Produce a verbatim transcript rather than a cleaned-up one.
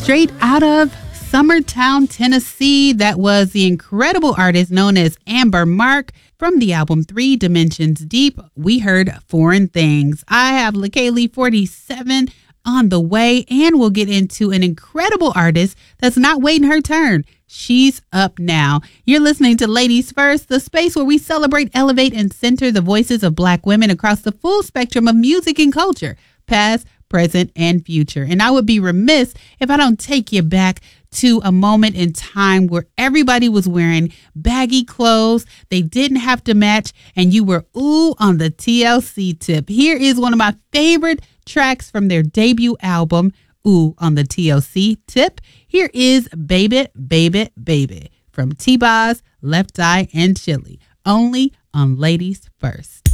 straight out of Summertown, Tennessee. That was the incredible artist known as Amber Mark. From the album Three Dimensions Deep, we heard Foreign Things. I have LaKaylee forty-seven on the way, and we'll get into an incredible artist that's not waiting her turn. She's up now. You're listening to Ladies First, the space where we celebrate, elevate, and center the voices of Black women across the full spectrum of music and culture, past, present, and future. And I would be remiss if I don't take you back to a moment in time where everybody was wearing baggy clothes. They didn't have to match, and you were ooh on the T L C tip. Here is one of my favorite tracks from their debut album, Ooh on the T L C tip. Here is Baby, Baby, Baby from T-Boz, Left Eye, and Chili, only on Ladies First.